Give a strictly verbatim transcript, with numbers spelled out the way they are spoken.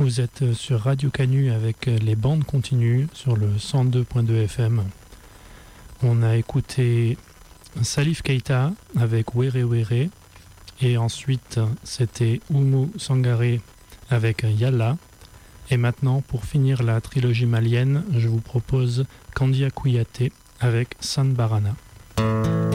Vous êtes sur Radio Canu avec les bandes continues sur le cent deux point deux F M. On a écouté Salif Keita avec Were Were et ensuite c'était Oumou Sangaré avec Yalla. Et maintenant, pour finir la trilogie malienne, je vous propose Kandia Kouyaté avec San Barana.